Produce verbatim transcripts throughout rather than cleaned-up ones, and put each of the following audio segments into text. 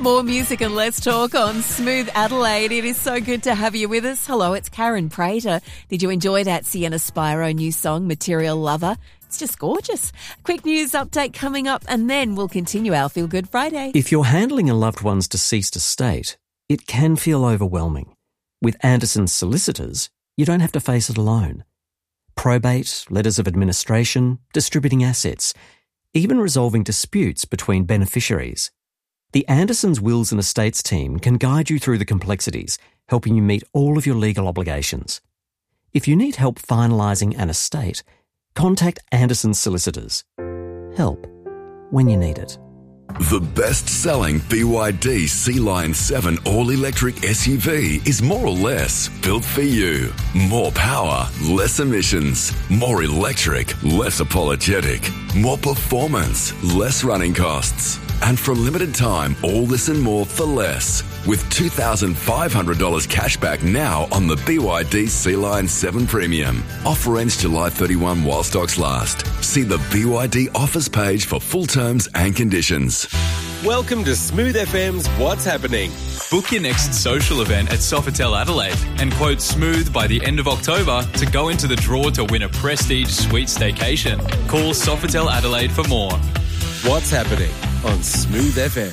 More music and less talk on Smooth Adelaide. It is so good to have you with us. Hello, it's Karen Prater. Did you enjoy that Sienna Spiro new song, Material Lover? It's just gorgeous. Quick news update coming up, and then we'll continue our Feel Good Friday. If you're handling a loved one's deceased estate, it can feel overwhelming. With Anderson's solicitors, you don't have to face it alone. Probate, letters of administration, distributing assets, even resolving disputes between beneficiaries. The Anderson's Wills and Estates team can guide you through the complexities, helping you meet all of your legal obligations. If you need help finalising an estate, contact Anderson's solicitors. Help when you need it. The best-selling B Y D Sea Lion seven all-electric S U V is more or less built for you. More power, less emissions. More electric, less apologetic. More performance, less running costs. And for a limited time, all this and more for less. With two thousand five hundred dollars cash back now on the B Y D Sea Lion seven Premium. Offer ends July thirty-first while stocks last. See the B Y D offers page for full terms and conditions. Welcome to Smooth F M's What's Happening. Book your next social event at Sofitel Adelaide and quote Smooth by the end of October to go into the draw to win a prestige suite staycation. Call Sofitel Adelaide for more. What's Happening on Smooth F M.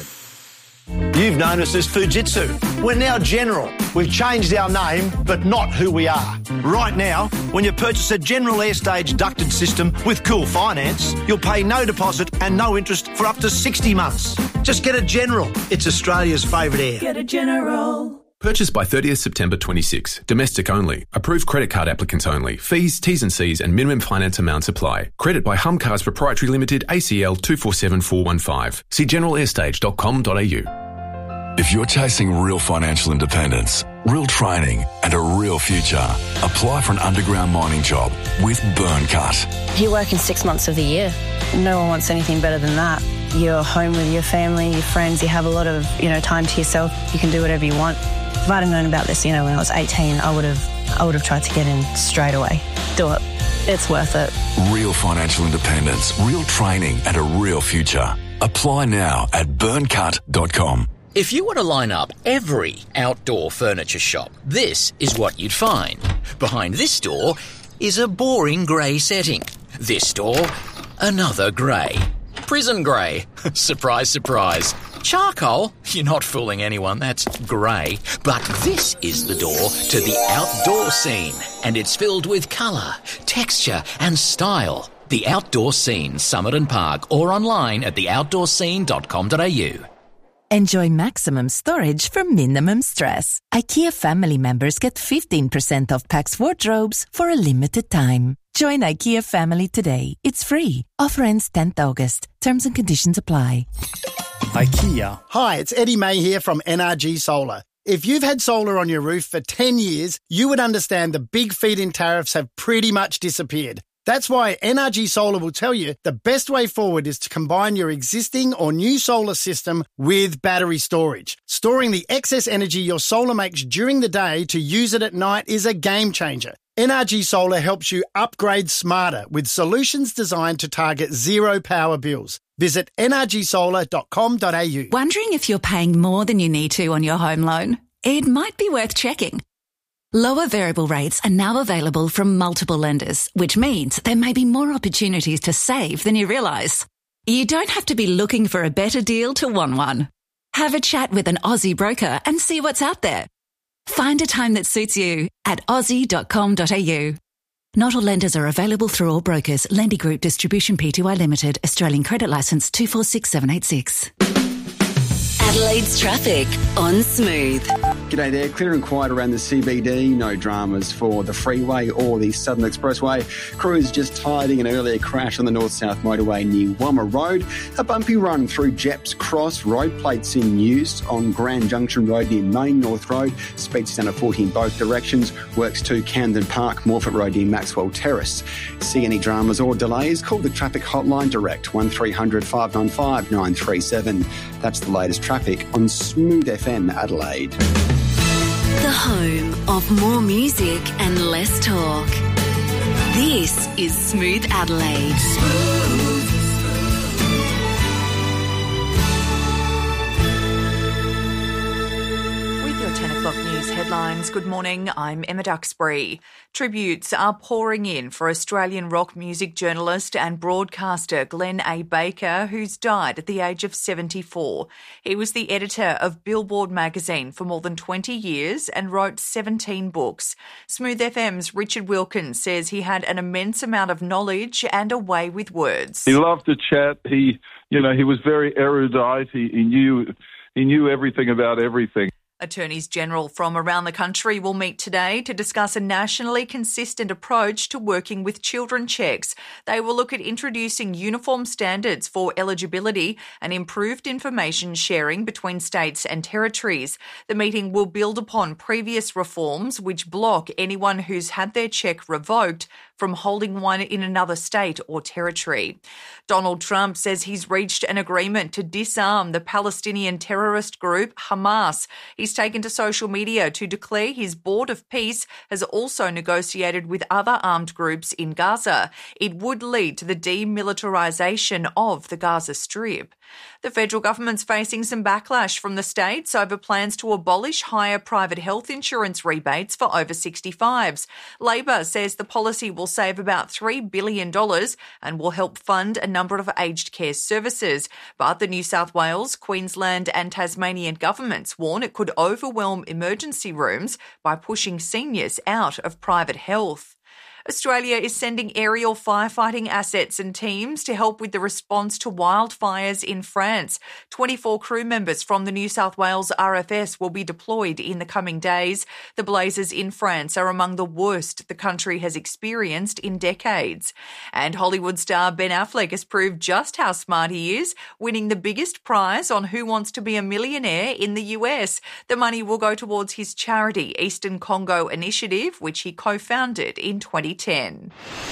You've known us as Fujitsu. We're now General. We've changed our name, but not who we are. Right now, when you purchase a General Airstage ducted system with Cool Finance, you'll pay no deposit and no interest for up to sixty months. Just get a General. It's Australia's favourite air. Get a General. Purchased by thirtieth September twenty-six. Domestic only. Approved credit card applicants only. Fees, T's and C's and minimum finance amounts apply. Credit by Humcars Proprietary Limited, A C L two four seven four one five. See general airstage dot com dot a u. If you're chasing real financial independence, real training and a real future, apply for an underground mining job with Burncut. You work in six months of the year. No one wants anything better than that. You're home with your family, your friends, you have a lot of, you know, time to yourself. You can do whatever you want. If I'd have known about this, you know, when I was eighteen, I would have I would have tried to get in straight away. Do it. It's worth it. Real financial independence, real training and a real future. Apply now at burncut dot com. If you were to line up every outdoor furniture shop, this is what you'd find. Behind this door is a boring grey setting. This door, another grey. Prison grey. Surprise, surprise. Charcoal? You're not fooling anyone, that's grey. But this is the door to the outdoor scene, and it's filled with colour, texture and style. The Outdoor Scene, Summit and Park, or online at the outdoor scene dot com dot a u. Enjoy maximum storage for minimum stress. IKEA family members get fifteen percent off Pax wardrobes for a limited time. Join IKEA family today. It's free. Offer ends tenth August. Terms and conditions apply. IKEA. Hi, it's Eddie May here from N R G Solar. If you've had solar on your roof for ten years, you would understand the big feed-in tariffs have pretty much disappeared. That's why N R G Solar will tell you the best way forward is to combine your existing or new solar system with battery storage. Storing the excess energy your solar makes during the day to use it at night is a game changer. N R G Solar helps you upgrade smarter with solutions designed to target zero power bills. Visit n r g solar dot com dot a u. Wondering if you're paying more than you need to on your home loan? It might be worth checking. Lower variable rates are now available from multiple lenders, which means there may be more opportunities to save than you realise. You don't have to be looking for a better deal to want one. Have a chat with an Aussie broker and see what's out there. Find a time that suits you at aussie dot com dot a u. Not all lenders are available through all brokers. Lendy Group Distribution Pty Limited. Australian Credit Licence two four six seven eight six. Adelaide's traffic on Smooth. G'day there, clear and quiet around the C B D, no dramas for the freeway or the Southern Expressway. Crews just hiding an earlier crash on the north-south motorway near Wummer Road. A bumpy run through Jeps Cross, road plates in use on Grand Junction Road near Main North Road. Speeds down at forty in both directions. Works to Camden Park, Morford Road near Maxwell Terrace. See any dramas or delays? Call the traffic hotline direct, one three hundred five nine five nine three seven. That's the latest traffic on Smooth F M Adelaide. The home of more music and less talk. This is Smooth Adelaide. Smooth. News headlines. Good morning, I'm Emma Duxbury. Tributes are pouring in for Australian rock music journalist and broadcaster Glenn A. Baker, who's died at the age of seventy-four. He was the editor of Billboard magazine for more than twenty years and wrote seventeen books. Smooth F M's Richard Wilkins says he had an immense amount of knowledge and a way with words. He loved to chat. He, you know, he was very erudite. He, he knew he knew everything about everything. Attorneys General from around the country will meet today to discuss a nationally consistent approach to working with children checks. They will look at introducing uniform standards for eligibility and improved information sharing between states and territories. The meeting will build upon previous reforms which block anyone who's had their check revoked from holding one in another state or territory. Donald Trump says he's reached an agreement to disarm the Palestinian terrorist group Hamas. He's taken to social media to declare his board of peace has also negotiated with other armed groups in Gaza. It would lead to the demilitarization of the Gaza Strip. The federal government's facing some backlash from the states over plans to abolish higher private health insurance rebates for over sixty-fives. Labor says the policy will save about three billion dollars and will help fund a number of aged care services. But the New South Wales, Queensland and Tasmanian governments warn it could overwhelm emergency rooms by pushing seniors out of private health. Australia is sending aerial firefighting assets and teams to help with the response to wildfires in France. twenty-four crew members from the New South Wales R F S will be deployed in the coming days. The blazes in France are among the worst the country has experienced in decades. And Hollywood star Ben Affleck has proved just how smart he is, winning the biggest prize on Who Wants to Be a Millionaire in the U S. The money will go towards his charity, Eastern Congo Initiative, which he co-founded in twenty ten.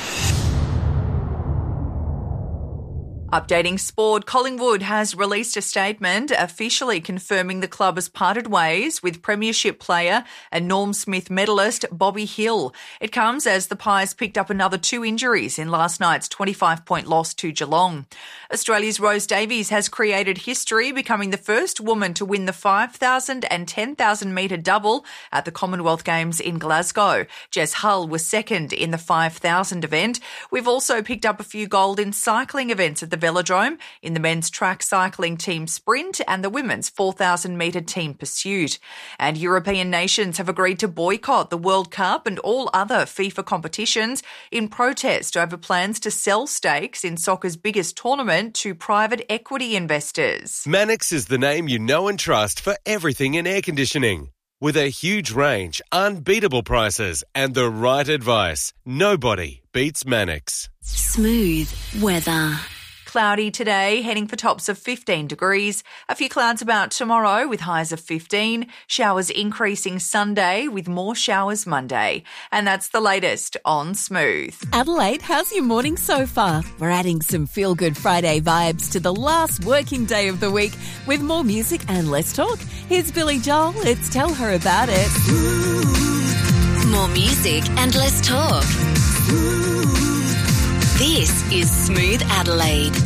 Updating sport, Collingwood has released a statement officially confirming the club has parted ways with premiership player and Norm Smith medalist Bobby Hill. It comes as the Pies picked up another two injuries in last night's twenty-five point loss to Geelong. Australia's Rose Davies has created history, becoming the first woman to win the five thousand and ten thousand metre double at the Commonwealth Games in Glasgow. Jess Hull was second in the five thousand event. We've also picked up a few gold in cycling events at the Velodrome, in the men's track cycling team sprint and the women's four thousand metre team pursuit. And European nations have agreed to boycott the World Cup and all other FIFA competitions in protest over plans to sell stakes in soccer's biggest tournament to private equity investors. Mannix is the name you know and trust for everything in air conditioning. With a huge range, unbeatable prices and the right advice, nobody beats Mannix. Smooth weather. Cloudy today, heading for tops of fifteen degrees. A few clouds about tomorrow with highs of fifteen. Showers increasing Sunday with more showers Monday. And that's the latest on Smooth. Adelaide, how's your morning so far? We're adding some feel-good Friday vibes to the last working day of the week with more music and less talk. Here's Billy Joel. It's Tell Her About It. More music and less talk. This is Smooth Adelaide.